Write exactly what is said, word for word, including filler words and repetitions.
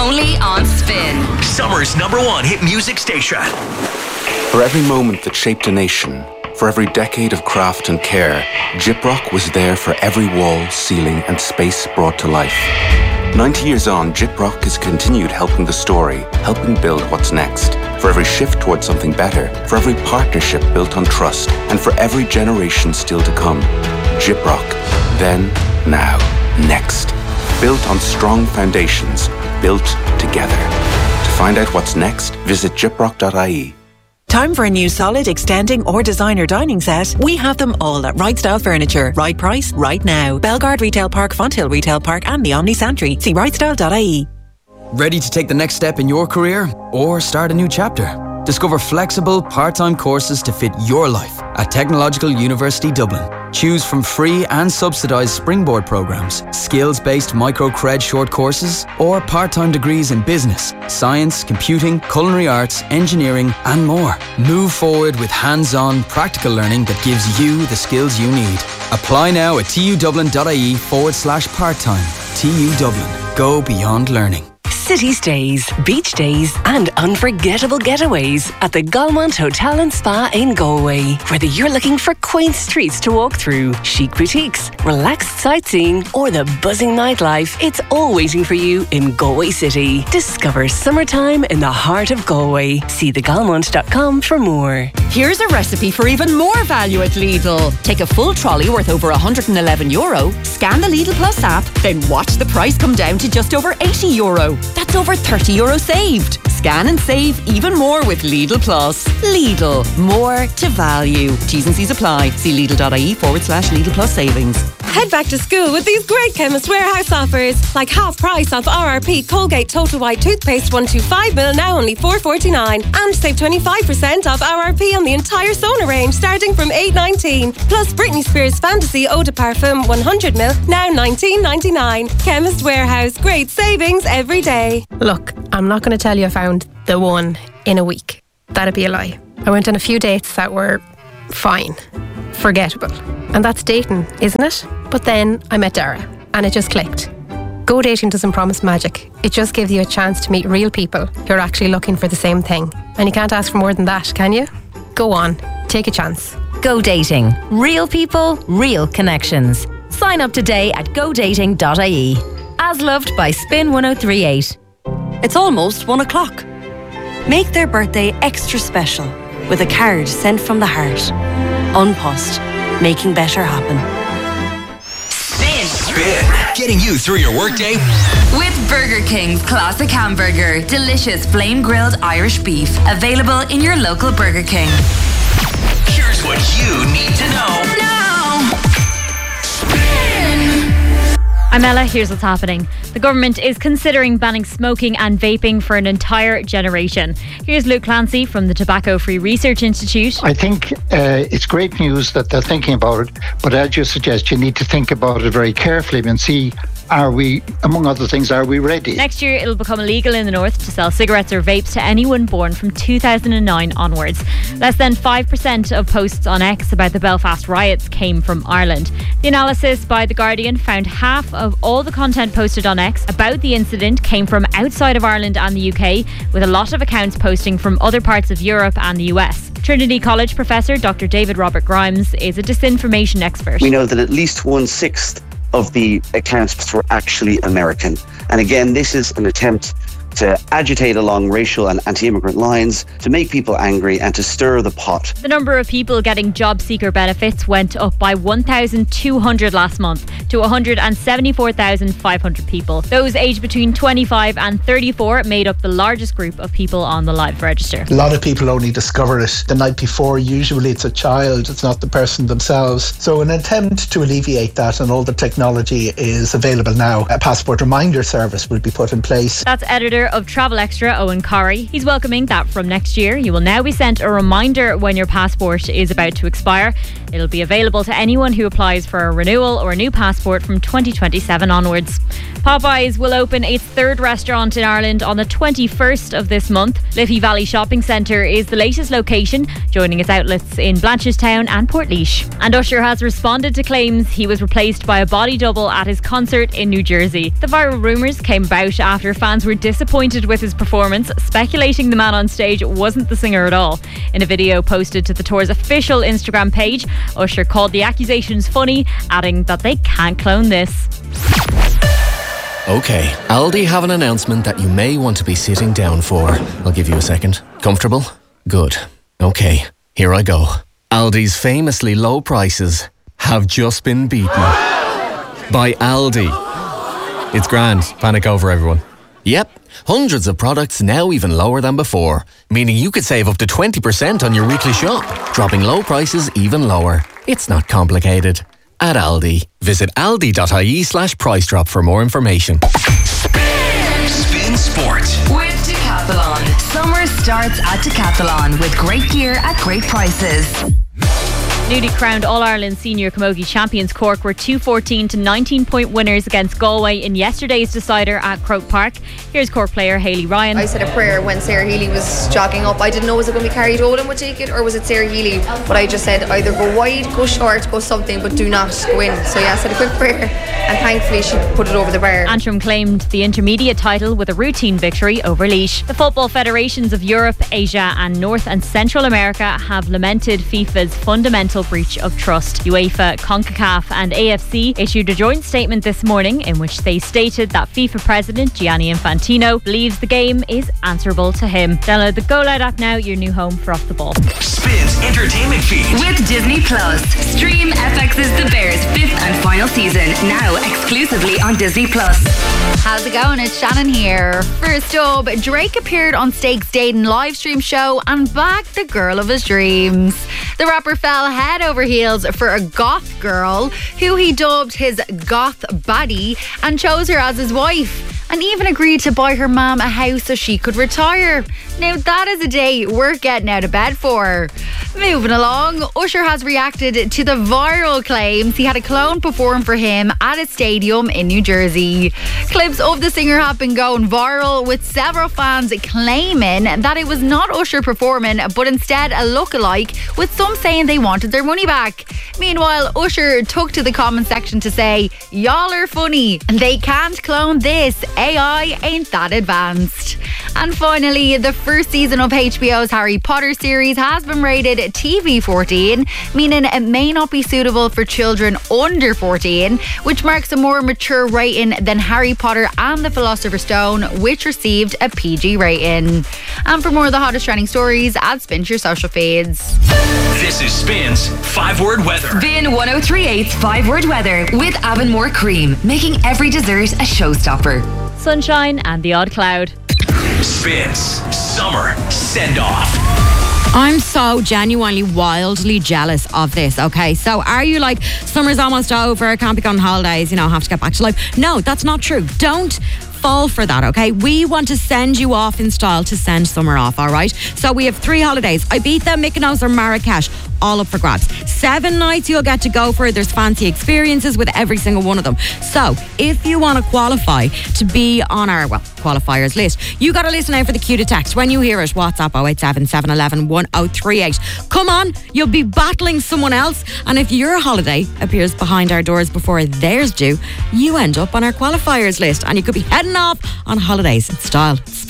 Only on Spin. Summer's number one hit music station. For every moment that shaped a nation, for every decade of craft and care, Gyprock was there for every wall, ceiling and space brought to life. ninety years on, Gyprock has continued helping the story, helping build what's next. For every shift towards something better, for every partnership built on trust, and for every generation still to come. Gyprock. Then, now, next. Built on strong foundations, built together. To find out what's next, visit gyprock dot I E. Time for a new solid, extending or designer dining set? We have them all at Right Style Furniture. Right price, right now. Belgard Retail Park, Fonthill Retail Park and the Omni Santry. See right style dot I E. Ready to take the next step in your career or start a new chapter? Discover flexible, part-time courses to fit your life at Technological University Dublin. Choose from free and subsidised springboard programmes, skills-based micro-cred short courses, or part-time degrees in business, science, computing, culinary arts, engineering, and more. Move forward with hands-on, practical learning that gives you the skills you need. Apply now at tudublin.ie forward slash part-time. T U Dublin. Go beyond learning. City stays, beach days and unforgettable getaways at the Galmont Hotel and Spa in Galway. Whether you're looking for quaint streets to walk through, chic boutiques, relaxed sightseeing or the buzzing nightlife, it's all waiting for you in Galway City. Discover summertime in the heart of Galway. See the galmont dot com for more. Here's a recipe for even more value at Lidl. Take a full trolley worth over one hundred eleven euro, scan the Lidl Plus app, then watch the price come down to just over eighty euro. That's over thirty euro saved. Scan and save even more with Lidl Plus. Lidl, more to value. T's and C's apply. See Lidl.ie forward slash Lidl Plus savings. Head back to school with these great Chemist Warehouse offers, like half price off R R P Colgate Total White Toothpaste one twenty-five milliliters, now only four forty-nine, and save twenty-five percent off R R P on the entire Sona range starting from eight nineteen. Plus Britney Spears Fantasy Eau de Parfum one hundred milliliters, now nineteen ninety-nine. Chemist Warehouse, great savings every day. Look, I'm not going to tell you I found the one in a week. That'd be a lie. I went on a few dates that were fine, forgettable. And that's dating, isn't it? But then I met Dara and it just clicked. Go dating doesn't promise magic. It just gives you a chance to meet real people who are actually looking for the same thing. And you can't ask for more than that, can you? Go on, take a chance. Go dating. Real people, real connections. Sign up today at go dating dot I E. As loved by Spin one oh three point eight. It's almost one o'clock. Make their birthday extra special with a card sent from the heart. Unpost, making better happen. Spin. Spin. Getting you through your workday. With Burger King's Classic Hamburger. Delicious flame grilled Irish beef. Available in your local Burger King. Here's what you need to know. Now. Spin. I'm Ella, here's what's happening. The government is considering banning smoking and vaping for an entire generation. Here's Luke Clancy from the Tobacco Free Research Institute. I think uh, it's great news that they're thinking about it, but as you suggest, you need to think about it very carefully and see, are we, among other things, are we ready? Next year, it'll become illegal in the north to sell cigarettes or vapes to anyone born from two thousand nine onwards. Less than five percent of posts on X about the Belfast riots came from Ireland. The analysis by The Guardian found half of all the content posted on X about the incident came from outside of Ireland and the U K, with a lot of accounts posting from other parts of Europe and the U S. Trinity College professor Doctor David Robert Grimes is a disinformation expert. We know that at least one-sixth of the accounts were actually American. And again, this is an attempt to agitate along racial and anti-immigrant lines, to make people angry and to stir the pot. The number of people getting job seeker benefits went up by one thousand two hundred last month to one hundred seventy-four thousand five hundred people. Those aged between twenty-five and thirty-four made up the largest group of people on the live register. A lot of people only discover it the night before. Usually it's a child, it's not the person themselves. So an attempt to alleviate that, and all the technology is available now. A passport reminder service will be put in place. That's editor of Travel Extra, Owen Corrie. He's welcoming that from next year you will now be sent a reminder when your passport is about to expire. It'll be available to anyone who applies for a renewal or a new passport from twenty twenty-seven onwards. Popeyes will open its third restaurant in Ireland on the twenty-first of this month. Liffey Valley Shopping Centre is the latest location, joining its outlets in Blanchardstown and Portlaoise. And Usher has responded to claims he was replaced by a body double at his concert in New Jersey. The viral rumours came about after fans were disappointed with his performance, speculating the man on stage wasn't the singer at all. In a video posted to the tour's official Instagram page, Usher called the accusations funny, adding that they can't clone this. Okay, Aldi have an announcement that you may want to be sitting down for. I'll give you a second. Comfortable? Good. Okay, here I go. Aldi's famously low prices have just been beaten by Aldi. It's grand. Panic over, everyone. Yep, hundreds of products now even lower than before, meaning you could save up to twenty percent on your weekly shop, dropping low prices even lower. It's not complicated. At Aldi, visit aldi.ie slash price drop for more information. Spin Sport with Decathlon. Summer starts at Decathlon with great gear at great prices. Newly crowned All-Ireland Senior Camogie champions Cork were two fourteen to nineteen point winners against Galway in yesterday's decider at Croke Park. Here's Cork player Hayley Ryan. I said a prayer when Sarah Healy was jogging up. I didn't know was it going to be Carrie Dolan would take it or was it Sarah Healy, but I just said either go wide, go short, go something, but do not go in. So yeah, I said a quick prayer and thankfully she put it over the bar. Antrim claimed the intermediate title with a routine victory over Laois. The football federations of Europe, Asia and North and Central America have lamented FIFA's fundamental breach of trust. UEFA, CONCACAF and A F C issued a joint statement this morning in which they stated that FIFA President Gianni Infantino believes the game is answerable to him. Download the Go Loud app now, your new home for Off the Ball. Spins entertainment feed with Disney Plus. Stream F X's The Bears' fifth and final season now exclusively on Disney Plus. How's it going? It's Shannon here. First up, Drake appeared on Stake's dating live stream show and bagged the girl of his dreams. The rapper fell head over heels for a goth girl who he dubbed his goth baddie and chose her as his wife, and even agreed to buy her mum a house so she could retire. Now that is a day worth getting out of bed for. Moving along, Usher has reacted to the viral claims he had a clone perform for him at a stadium in New Jersey. Clips of the singer have been going viral, with several fans claiming that it was not Usher performing but instead a lookalike, with some saying they wanted their money back. Meanwhile, Usher took to the comment section to say, "Y'all are funny, they can't clone this, A I ain't that advanced." And finally, the first season of H B O's Harry Potter series has been rated T V fourteen, meaning it may not be suitable for children under fourteen, which marks a more mature rating than Harry Potter and the Philosopher's Stone, which received a P G rating. And for more of the hottest trending stories, add Spin to your social feeds. This is Spin's five word weather. Spin ten thirty-eight's five word weather with Avonmore Cream, making every dessert a showstopper. Sunshine and the odd cloud. Spins Summer Send Off. I'm so genuinely wildly jealous of this, okay? So are you like, summer's almost over, can't be going on holidays, you know, have to get back to life? No, that's not true. Don't fall for that, okay? We want to send you off in style to send summer off, all right? So we have three holidays: Ibiza, Mykonos or Marrakesh, all up for grabs. Seven nights you'll get to go for. There's fancy experiences with every single one of them. So if you want to qualify to be on our, well, qualifiers list, you got to listen out for the cue to text. When you hear it, WhatsApp oh eight seven, seven one one, one oh three eight. Come on, you'll be battling someone else, and if your holiday appears behind our doors before theirs do, you end up on our qualifiers list and you could be heading off on holidays in style.